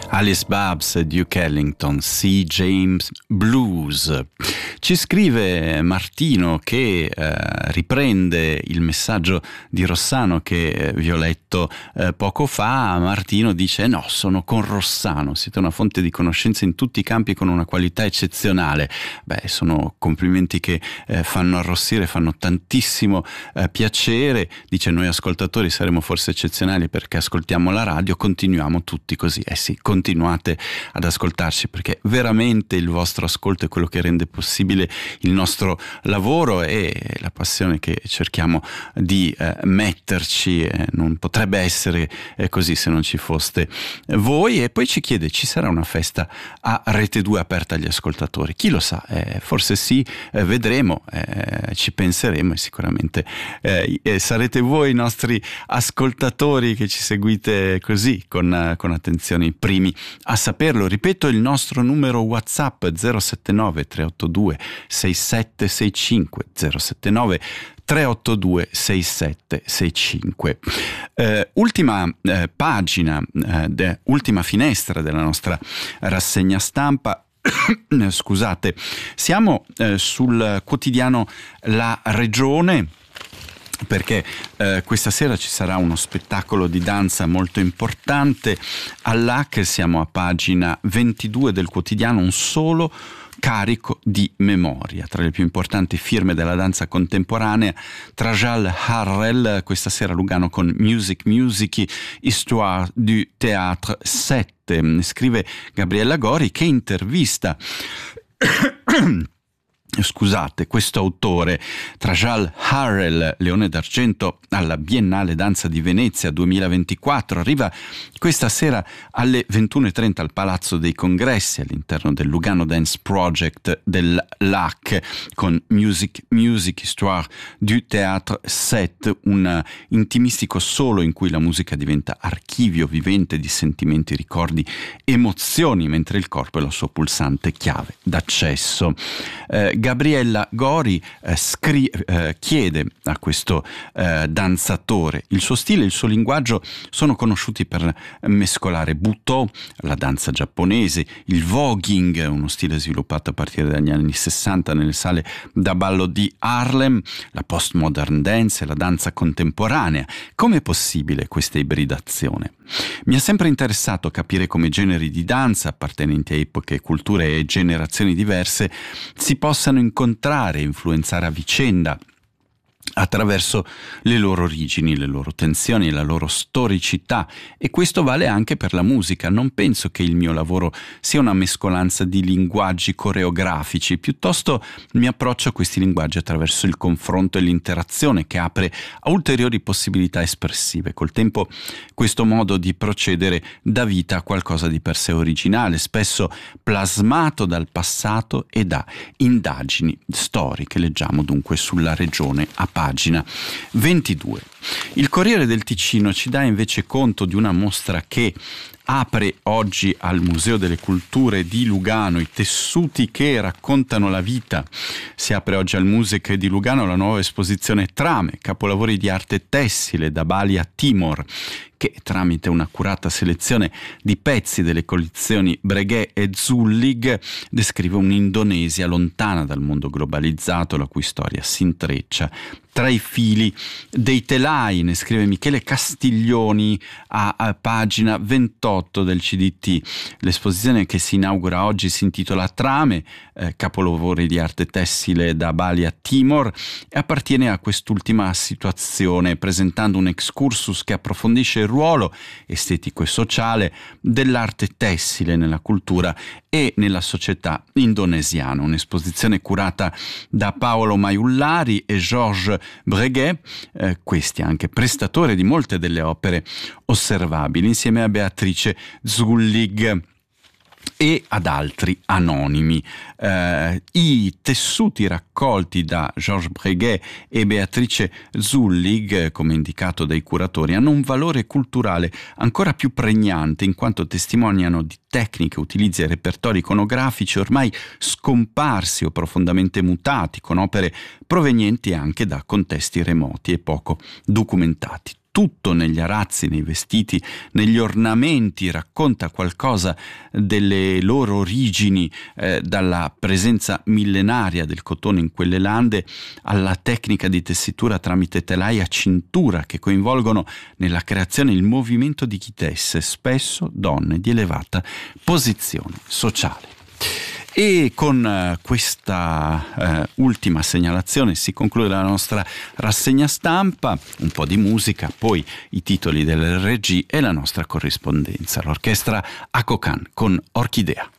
Alice Babs, Duke Ellington, C. James Blues. Ci scrive Martino che riprende il messaggio di Rossano che vi ho letto poco fa. Martino dice: no, sono con Rossano, siete una fonte di conoscenze in tutti i campi con una qualità eccezionale. Beh, sono complimenti che fanno arrossire, fanno tantissimo piacere. Dice: noi ascoltatori saremo forse eccezionali perché ascoltiamo la radio, continuiamo tutti così. Sì, continuate ad ascoltarci perché veramente il vostro ascolto è quello che rende possibile il nostro lavoro e la passione che cerchiamo di metterci. Non potrebbe essere così se non ci foste voi. E poi ci chiede: ci sarà una festa a Rete 2 aperta agli ascoltatori? Chi lo sa, forse sì, vedremo, ci penseremo e sicuramente sarete voi i nostri ascoltatori che ci seguite così con attenzione, i primi a saperlo. Ripeto il nostro numero WhatsApp 079 382 6765 079 382 6765. Ultima pagina, ultima finestra della nostra rassegna stampa. Scusate, siamo sul quotidiano La Regione, perché questa sera ci sarà uno spettacolo di danza molto importante all'Hack. Siamo a pagina 22 del quotidiano, un solo carico di memoria. Tra le più importanti firme della danza contemporanea, Trajal Harrell, questa sera a Lugano con Music, Histoire du Théâtre 7. Scrive Gabriella Gori che intervista questo autore, Trajal Harrell, Leone d'Argento alla Biennale Danza di Venezia 2024. Arriva questa sera alle 21:30 al Palazzo dei Congressi all'interno del Lugano Dance Project del LAC con Music, Histoire du Théâtre 7, un intimistico solo in cui la musica diventa archivio vivente di sentimenti, ricordi, emozioni, mentre il corpo è la sua pulsante chiave d'accesso. Gabriella Gori chiede a questo danzatore: il suo stile e il suo linguaggio sono conosciuti per mescolare Butoh, la danza giapponese, il voguing, uno stile sviluppato a partire dagli anni 60 nelle sale da ballo di Harlem, la postmodern dance e la danza contemporanea. Com'è possibile questa ibridazione? Mi ha sempre interessato capire come generi di danza appartenenti a epoche, culture e generazioni diverse si possano incontrare e influenzare a vicenda attraverso le loro origini, le loro tensioni e la loro storicità, e questo vale anche per la musica. Non penso che il mio lavoro sia una mescolanza di linguaggi coreografici, piuttosto mi approccio a questi linguaggi attraverso il confronto e l'interazione che apre a ulteriori possibilità espressive. Col tempo questo modo di procedere dà vita a qualcosa di per sé originale, spesso plasmato dal passato e da indagini storiche. Leggiamo dunque sulla Regione a pagina 22. Il Corriere del Ticino ci dà invece conto di una mostra che apre oggi al Museo delle Culture di Lugano, i tessuti che raccontano la vita. Si apre oggi al Music di Lugano la nuova esposizione Trame, capolavori di arte tessile da Bali a Timor, che tramite un'accurata selezione di pezzi delle collezioni Breguet e Zullig descrive un'Indonesia lontana dal mondo globalizzato, la cui storia si intreccia tra i fili dei telai. Ne scrive Michele Castiglioni a pagina 28 del CDT. L'esposizione che si inaugura oggi si intitola Trame, capolavori di arte tessile da Bali a Timor, e appartiene a quest'ultima situazione, presentando un excursus che approfondisce il ruolo estetico e sociale dell'arte tessile nella cultura e nella società indonesiana. Un'esposizione curata da Paolo Maiullari e Georges Breguet, questi anche prestatore di molte delle opere osservabili, insieme a Beatrice Zullig e ad altri anonimi. I tessuti raccolti da Georges Breguet e Beatrice Zullig, come indicato dai curatori, hanno un valore culturale ancora più pregnante in quanto testimoniano di tecniche, utilizzi e repertori iconografici ormai scomparsi o profondamente mutati, con opere provenienti anche da contesti remoti e poco documentati. tutto negli arazzi, nei vestiti, negli ornamenti, racconta qualcosa delle loro origini, dalla presenza millenaria del cotone in quelle lande alla tecnica di tessitura tramite telai a cintura che coinvolgono nella creazione il movimento di chi tesse, spesso donne di elevata posizione sociale. E con questa ultima segnalazione si conclude la nostra rassegna stampa, un po' di musica, poi i titoli dell'RG e la nostra corrispondenza. L'orchestra Ako Kan con Orchidea.